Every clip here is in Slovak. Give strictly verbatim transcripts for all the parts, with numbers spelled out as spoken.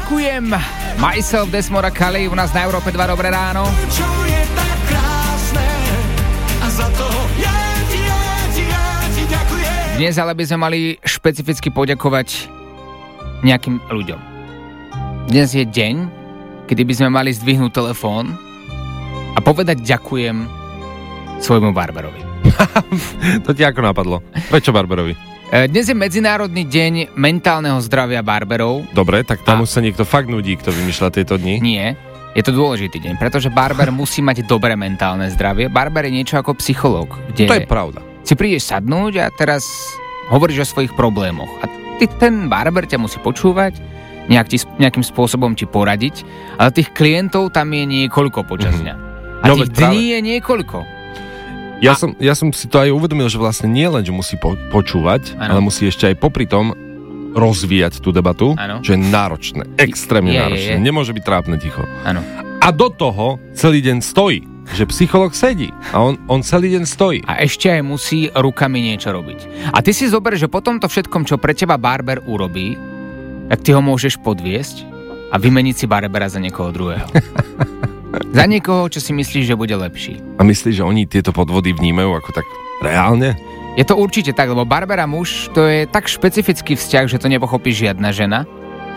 ďakujem. Myself, Desmora Kali, u nás na Európe dva, dobré ráno. Dnes ale by sme mali špecificky poďakovať nejakým ľuďom. Dnes je deň, kedy by sme mali zdvihnúť telefón a povedať ďakujem svojmu barberovi. To ti ako napadlo? Prečo barberovi? Dnes je Medzinárodný deň mentálneho zdravia barberov. Dobre, tak tam už sa niekto fakt nudí, kto vymýšľa tieto dni. Nie, je to dôležitý deň, pretože barber musí mať dobré mentálne zdravie. Barber je niečo ako psychológ, kde to je pravda. Si prídeš sadnúť a teraz hovoríš o svojich problémoch. A ty, ten barber ťa musí počúvať, nejak ti, nejakým spôsobom ti poradiť, ale tých klientov tam je niekoľko počas dňa. A no, tých dní je niekoľko. Ja, a... som, ja som si to aj uvedomil, že vlastne nie len, že musí po, počúvať, ano. Ale musí ešte aj popri tom rozvíjať tú debatu, ano. Čo je náročné, extrémne je, náročné. Je, je. Nemôže byť trápne ticho. Ano. A do toho celý deň stojí. Že psycholog sedí a on, on celý deň stojí. A ešte aj musí rukami niečo robiť. A ty si zober, že po tomto všetkom, čo pre teba barber urobí, tak ty ho môžeš podviesť a vymeniť si barbera za niekoho druhého. Za niekoho, čo si myslíš, že bude lepší. A myslíš, že oni tieto podvody vnímajú ako tak reálne? Je to určite tak, lebo barber a muž, to je tak špecifický vzťah, že to nepochopí žiadna žena.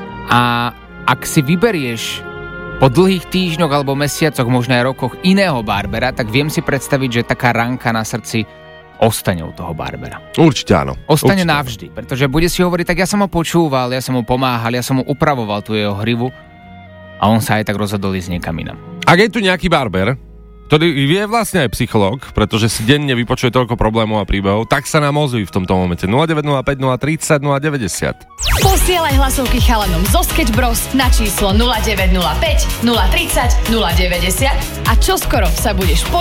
A ak si vyberieš po dlhých týždňoch alebo mesiacoch, možno aj rokoch iného barbera, tak viem si predstaviť, že taká ranka na srdci ostane u toho barbera. Určite áno. Ostane Určite navždy, pretože bude si hovoriť, tak ja som ho počúval, ja som mu pomáhal, ja som mu upravoval tú jeho hrivu a on sa aj tak rozhodol ísť niekam inam. Ak je tu nejaký barber, ktorý je vlastne aj psychológ, pretože si denne vypočuje toľko problémov a príbehov, tak sa nám ozví v tomto momente nula deväť nula päť nula tridsať nula deväťdesiat. Posielaj hlasovky chalanom zo Sketch Bros na číslo nula deväť nula päť nula tridsať nula deväťdesiat a čoskoro sa budeš